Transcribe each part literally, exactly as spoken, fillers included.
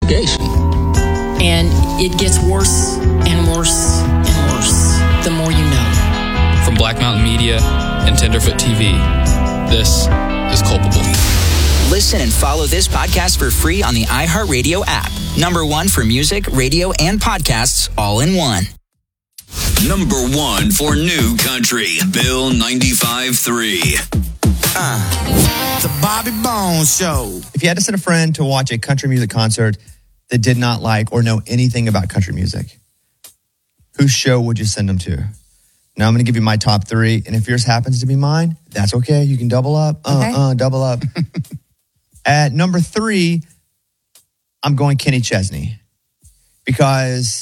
investigation. And it gets worse and worse and worse the more you know. From Black Mountain Media and Tenderfoot T V, this is Culpable. Listen and follow this podcast for free on the iHeartRadio app. Number one for music, radio, and podcasts all in one. Number one for new country, Bill ninety-five three. Uh, the Bobby Bones Show. If you had to send a friend to watch a country music concert that did not like or know anything about country music, whose show would you send them to? Now I'm going to give you my top three, and if yours happens to be mine, that's okay. You can double up. Uh, Okay. uh, double up. At number three, I'm going Kenny Chesney, because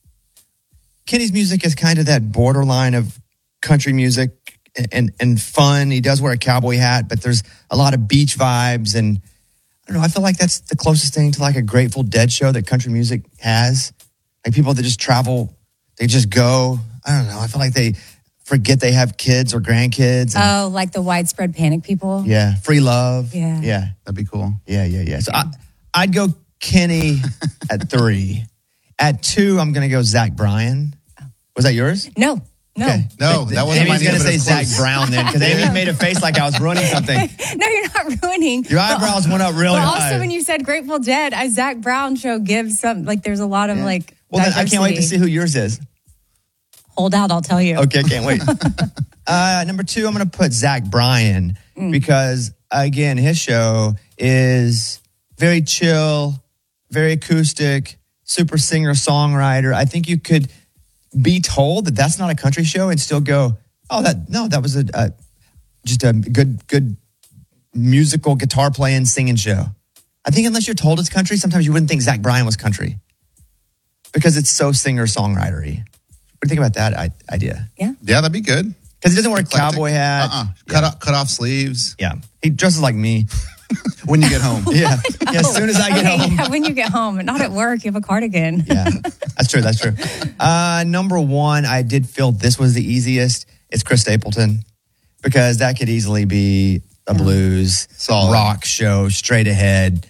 Kenny's music is kind of that borderline of country music and, and fun. He does wear a cowboy hat, but there's a lot of beach vibes. And I don't know, I feel like that's the closest thing to like a Grateful Dead show that country music has. Like people that just travel, they just go. I don't know. I feel like they forget they have kids or grandkids. And, Oh, like the widespread panic people? yeah, free love. Yeah. Yeah. That'd be cool. Yeah, yeah, yeah. So I, I'd go Kenny at three. At two, I'm going to go Zach Bryan. Was that yours? No, no. Okay. No, that wasn't Amy's mine going to either, but say it's Zach close. Brown then, because Amy made a face like I was ruining something. No, you're not ruining. Your eyebrows went up really But high. also, when you said Grateful Dead, a Zach Brown show gives some, like, there's a lot of, like, Well, then I can't wait to diversity. see who yours is. Hold out, I'll tell you. Okay, can't wait. uh, number two, I'm going to put Zach Bryan because, again, his show is very chill, very acoustic, super singer-songwriter. I think you could be told that that's not a country show and still go, oh, that no, that was a, a just a good, good musical guitar playing, singing show. I think unless you're told it's country, sometimes you wouldn't think Zach Bryan was country because it's so singer-songwritery. What do you think about that I- idea? Yeah. Yeah, that'd be good. Because he doesn't wear a Eclectic. cowboy hat. Uh-uh. Cut, off, cut off sleeves. Yeah. He dresses like me. When you get home. Yeah. Yeah, as soon as I get Okay, home. yeah, when you get home, not at work, you have a cardigan. Yeah. That's true. That's true. Uh, number one, I did feel this was the easiest. It's Chris Stapleton, because that could easily be a blues, Solid. rock show, straight ahead.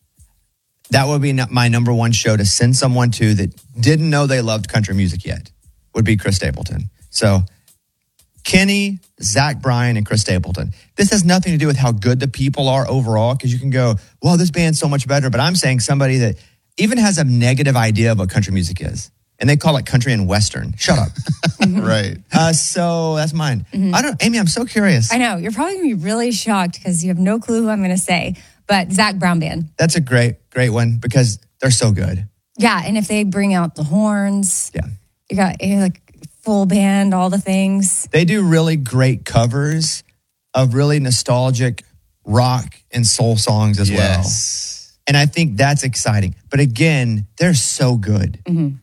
That would be n- my number one show to send someone to that didn't know they loved country music yet, would be Chris Stapleton. So Kenny, Zach Bryan, and Chris Stapleton. This has nothing to do with how good the people are overall, because you can go, well, this band's so much better. But I'm saying somebody that even has a negative idea of what country music is, and they call it country and western. Shut up. Right. Uh, so that's mine. I don't, Amy, I'm so curious. I know. You're probably going to be really shocked because you have no clue who I'm going to say. But Zach Brown Band. That's a great, great one because they're so good. Yeah. And if they bring out the horns, Yeah. you got eh, like full band, all the things. They do really great covers of really nostalgic rock and soul songs as Yes. well. And I think that's exciting. But again, they're so good. Mm-hmm.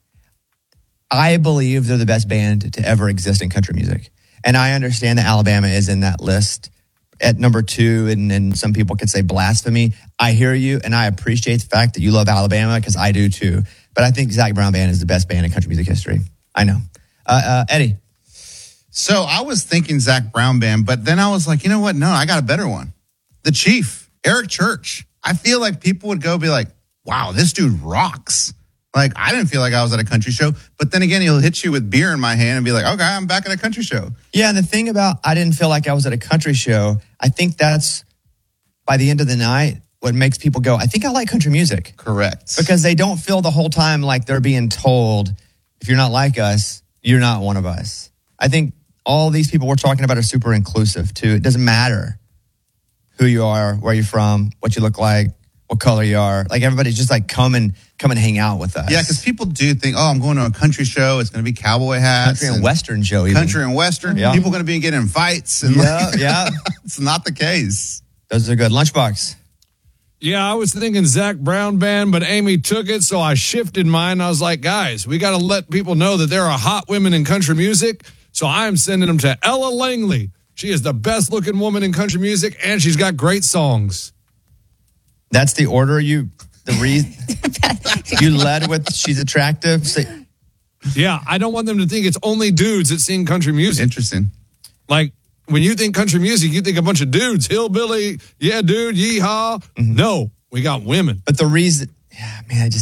I believe they're the best band to ever exist in country music. And I understand that Alabama is in that list at number two. And, and some people could say blasphemy. I hear you. And I appreciate the fact that you love Alabama because I do too. But I think Zach Brown Band is the best band in country music history. I know. Uh, uh, Eddie. So I was thinking Zach Brown Band, but then I was like, you know what? No, I got a better one. The Chief, Eric Church. I feel like people would go be like, wow, this dude rocks. Like, I didn't feel like I was at a country show. But then again, he'll hit you with beer in my hand and be like, okay, I'm back at a country show. Yeah, and the thing about I didn't feel like I was at a country show, I think that's by the end of the night what makes people go, I think I like country music. Correct. Because they don't feel the whole time like they're being told, if you're not like us, you're not one of us. I think all these people we're talking about are super inclusive too. It doesn't matter who you are, where you're from, what you look like, what color you are. Like everybody's just like come and come and hang out with us. Yeah, because people do think, oh, I'm going to a country show. It's going to be cowboy hats. Country and Western show even. Country and Western. Yeah. People going to be getting in fights. And Yeah, like, yeah. It's not the case. Those are good. Lunchbox. Yeah, I was thinking Zach Brown Band, but Amy took it, so I shifted mine. I was like, guys, we got to let people know that there are hot women in country music, so I'm sending them to Ella Langley. She is the best-looking woman in country music, and she's got great songs. That's the order you, the reason you led with she's attractive. So, Yeah, I don't want them to think it's only dudes that sing country music. Interesting. Like, when you think country music, you think a bunch of dudes, hillbilly, yeah, dude, yeehaw. No, we got women. but the reason, yeah, man, I just.